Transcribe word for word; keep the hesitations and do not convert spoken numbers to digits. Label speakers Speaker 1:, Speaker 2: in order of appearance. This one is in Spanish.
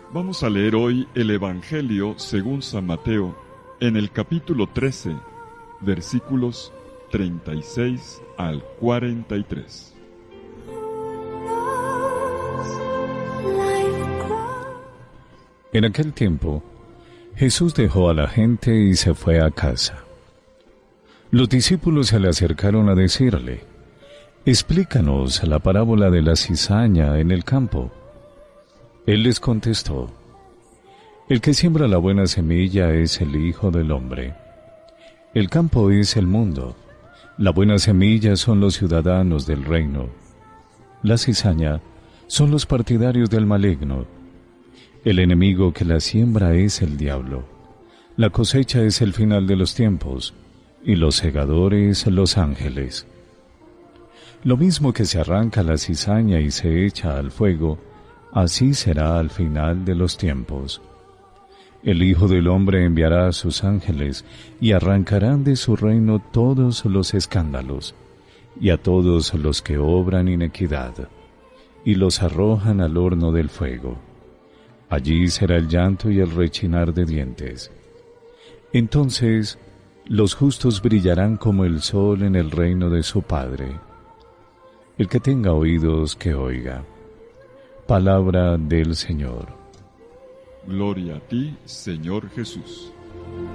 Speaker 1: Vamos a leer hoy el Evangelio según San Mateo, en el capítulo trece, versículos treinta y seis al cuarenta y tres.
Speaker 2: En aquel tiempo, Jesús dejó a la gente y se fue a casa. Los discípulos se le acercaron a decirle: «Explícanos la parábola de la cizaña en el campo». Él les contestó: «El que siembra la buena semilla es el Hijo del Hombre. El campo es el mundo. La buena semilla son los ciudadanos del reino. La cizaña son los partidarios del maligno. El enemigo que la siembra es el diablo. La cosecha es el final de los tiempos, y los segadores los ángeles. Lo mismo que se arranca la cizaña y se echa al fuego, así será al final de los tiempos. El Hijo del Hombre enviará a sus ángeles, y arrancarán de su reino todos los escándalos, y a todos los que obran iniquidad, y los arrojan al horno del fuego. Allí será el llanto y el rechinar de dientes. Entonces los justos brillarán como el sol en el reino de su Padre. El que tenga oídos, que oiga». Palabra del Señor.
Speaker 1: Gloria a ti, Señor Jesús.